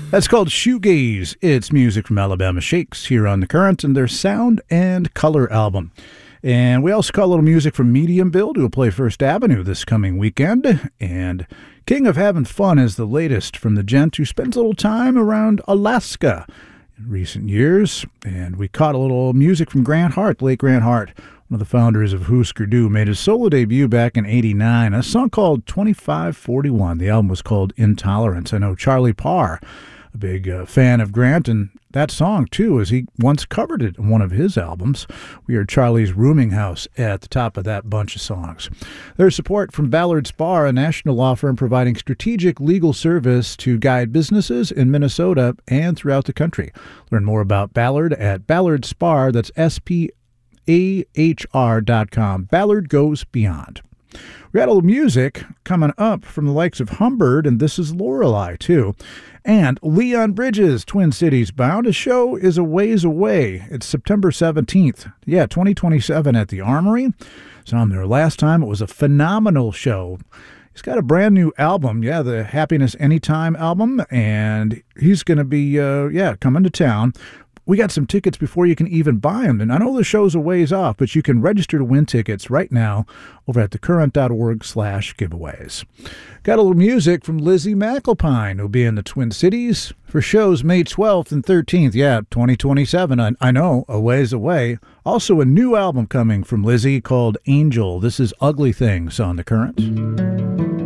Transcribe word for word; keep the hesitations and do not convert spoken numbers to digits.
That's called Shoegaze. It's music from Alabama Shakes here on The Current and their Sound and Color album. And we also got a little music from Medium Build, who will play First Avenue this coming weekend. And King of Having Fun is the latest from the gent who spends a little time around Alaska in recent years. And we caught a little music from Grant Hart, late Grant Hart, one of the founders of Husker Du, made his solo debut back in eighty-nine, a song called twenty-five forty-one. The album was called Intolerance. I know Charlie Parr, a big uh, fan of Grant, and that song, too, as he once covered it in one of his albums. We heard Charlie's Rooming House at the top of that bunch of songs. There's support from Ballard Spahr, a national law firm providing strategic legal service to guide businesses in Minnesota and throughout the country. Learn more about Ballard at Ballard Spahr, that's S P A H R dot com. Ballard goes beyond. We got a little music coming up from the likes of Humbird, and this is Lorelei, too. And Leon Bridges, Twin Cities bound. A show is a ways away. It's September seventeenth. Yeah, twenty twenty-seven at the Armory. Saw him there last time. It was a phenomenal show. He's got a brand new album, yeah, the Happiness Anytime album, and he's going to be, uh, yeah, coming to town. We got some tickets before you can even buy them. And I know the show's a ways off, but you can register to win tickets right now over at thecurrent.org slash giveaways. Got a little music from Lizzie McAlpine, who'll be in the Twin Cities for shows May twelfth and thirteenth. Yeah, twenty twenty-seven. I, I know, a ways away. Also a new album coming from Lizzie called Angel. This is Ugly Things on The Current.